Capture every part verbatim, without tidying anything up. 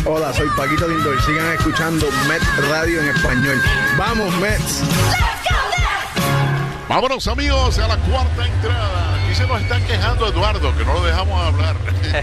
Hola, soy Paquito Lindor. Sigan escuchando Mets Radio en español. ¡Vamos, Mets! Vámonos, amigos, a la cuarta entrada. Aquí se nos están quejando, Eduardo, que no lo dejamos hablar.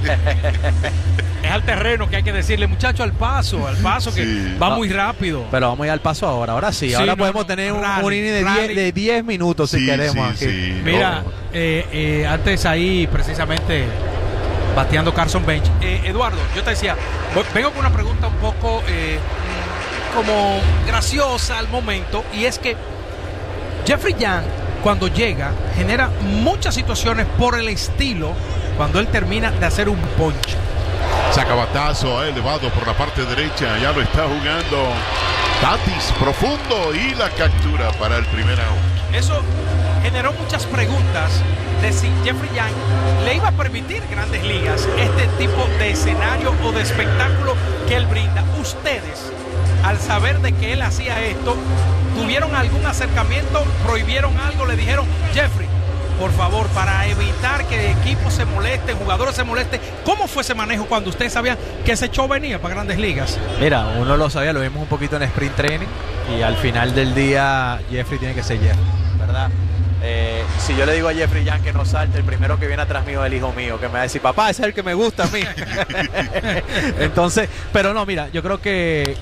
Es al terreno que hay que decirle, muchacho, al paso, al paso que Sí. va No, muy rápido. Pero vamos a ir al paso ahora, ahora sí. Sí, ahora no, podemos no, tener un, rally, un inning de rally. diez, de diez minutos si Sí, queremos sí, aquí. sí. Mira, No. eh, eh, antes ahí precisamente bateando Carson Bench. Eh, Eduardo, yo te decía, voy- vengo con una pregunta un poco eh, como graciosa al momento, y es que Jeffrey Young, cuando llega, genera muchas situaciones por el estilo cuando él termina de hacer un ponche. Sacabatazo elevado por la parte derecha. Ya lo está jugando Tatis profundo y la captura para el primer out. Eso generó muchas preguntas de si Jeffrey Young le iba a permitir Grandes Ligas este tipo de escenario o de espectáculo que él brinda. Ustedes, al saber de que él hacía esto, ¿tuvieron algún acercamiento? ¿Prohibieron algo? ¿Le dijeron, Jeffrey, por favor, para evitar que equipos se molesten, jugadores se molesten? ¿Cómo fue ese manejo cuando ustedes sabían que ese show venía para Grandes Ligas? Mira, uno lo sabía, lo vimos un poquito en sprint training y al final del día Jeffrey tiene que ser Jeffrey, ¿verdad? Eh, si yo le digo a Jeffrey Young que no salte, el primero que viene atrás mío es el hijo mío, que me va a decir, papá, ese es el que me gusta a mí. Entonces, pero no, mira, yo creo que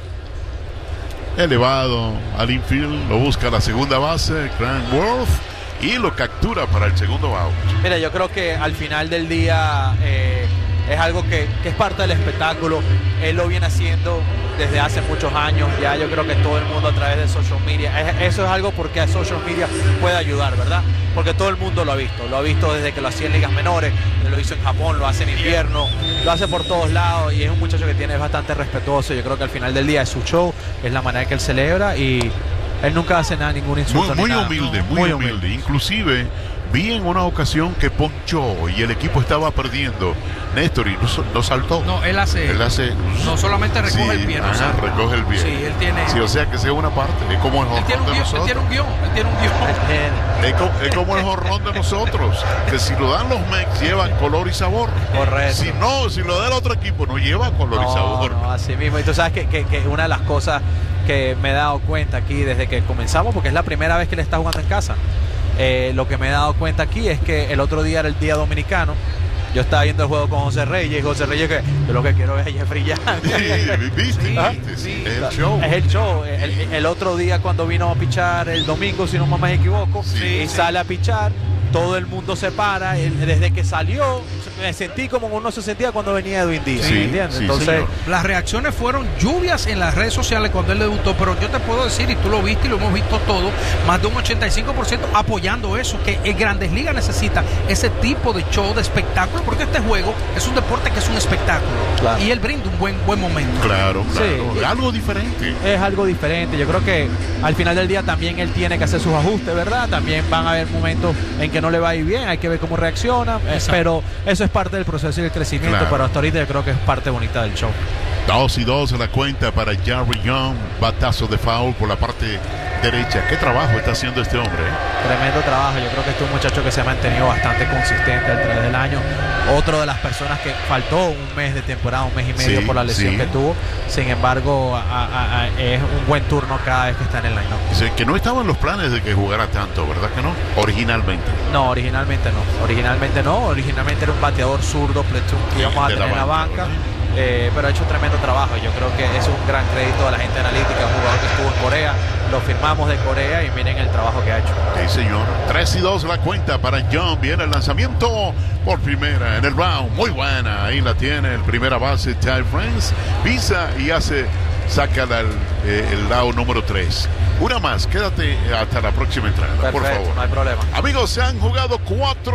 Elevado al infield, lo busca la segunda base, Grant Worth, y lo captura para el segundo out. Mira, yo creo que al final del día eh, es algo que, que es parte del espectáculo. Él lo viene haciendo desde hace muchos años. Ya yo creo que todo el mundo a través de social media. Es- eso es algo porque a social media puede ayudar, ¿verdad? Porque todo el mundo lo ha visto. Lo ha visto desde que lo hacía en ligas menores, lo hizo en Japón, lo hace en invierno, lo hace por todos lados y es un muchacho que tiene es bastante respetuoso. Yo creo que al final del día es su show, es la manera que él celebra y él nunca hace nada, ningún insulto. Muy, ni muy nada. humilde, muy, humilde. Inclusive vi en una ocasión que ponchó y el equipo estaba perdiendo. Néstor y no, so- no saltó. No, él hace, Él hace. no solamente recoge Sí, el pie, no ajá, salta. recoge el pie. Sí, él tiene, Sí, o sea que sea una parte. Es como el él tiene jorrón un de guión, él tiene nosotros. un guión, él tiene un guión. Es, co- es como el jorrón de nosotros. Que si lo dan los Mex llevan color y sabor. Correcto. Si no, si lo da el otro equipo no lleva color y No, sabor. no, así mismo. Y tú sabes que, que, que una de las cosas que me he dado cuenta aquí desde que comenzamos, porque es la primera vez que le está jugando en casa, eh, lo que me he dado cuenta aquí es que el otro día era el día dominicano. Yo estaba viendo el juego con José Reyes y José Reyes que yo lo que quiero es a Jeffrey Young. Sí, viste, Sí, viste, sí. es el show. Es el show. El, el otro día cuando vino a pichar el domingo, si no me equivoco, Sí, y sí. sale a pichar, todo el mundo se para. Él- Desde que salió, me sentí como uno se sentía cuando venía Edwin Díaz. Sí, ¿Me entiendes? sí, Entonces, señor. Las reacciones fueron lluvias en las redes sociales cuando él debutó, pero yo te puedo decir, y tú lo viste y lo hemos visto todo, más de un ochenta y cinco por ciento apoyando eso, que el Grandes Ligas necesita ese tipo de show, de espectáculo, porque este juego es un deporte que es un espectáculo. Claro. Y él brinda un buen, buen momento. Claro, claro. Sí. Algo diferente. es algo diferente. Yo creo que al final del día también él tiene que hacer sus ajustes, ¿verdad? También van a haber momentos en que no le va a ir bien, hay que ver cómo reacciona, eh, Exacto. pero eso es parte del proceso y del crecimiento, Claro. pero hasta ahorita yo creo que es parte bonita del show. Dos y dos en la cuenta para Jerry Young. Batazo de foul por la parte derecha. ¿Qué trabajo está haciendo este hombre? eh? Tremendo trabajo, yo creo que este es un muchacho que se ha mantenido bastante consistente al través del año. Otro de las personas que faltó un mes de temporada, un mes y medio Sí, por la lesión sí. que tuvo. Sin embargo, a- a- a- es un buen turno cada vez que está en el line-up. Dice que no estaban los planes de que jugara tanto, ¿verdad que no? Originalmente. No, originalmente no. Originalmente no. Originalmente era un bateador zurdo, platoon, que Sí, íbamos a de la tener en la banca, banca. ¿verdad? Eh, pero ha hecho un tremendo trabajo. Yo creo que es un gran crédito de la gente analítica, un jugador que estuvo en Corea. Lo firmamos de Corea y miren el trabajo que ha hecho. Sí, señor. tres y dos la cuenta para Young. Viene el lanzamiento por primera en el round. Muy buena. Ahí la tiene el primera base, Ty France. Pisa y hace, saca la- el, eh, el lado número tres. Una más. Quédate hasta la próxima entrada, por Perfecto, favor. no hay problema. Amigos, se han jugado cuatro.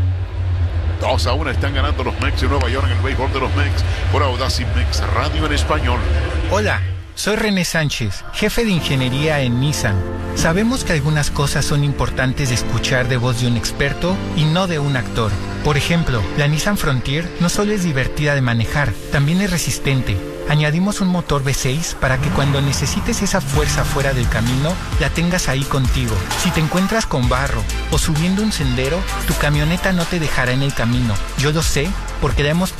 Dos a uno están ganando los Mex de Nueva York en el béisbol de los Mex por Audacy Mex Radio en español. Hola, soy René Sánchez, jefe de ingeniería en Nissan. Sabemos que algunas cosas son importantes de escuchar de voz de un experto y no de un actor. Por ejemplo, la Nissan Frontier no solo es divertida de manejar, también es resistente. Añadimos un motor V seis para que cuando necesites esa fuerza fuera del camino, la tengas ahí contigo. Si te encuentras con barro o subiendo un sendero, tu camioneta no te dejará en el camino. Yo lo sé porque la hemos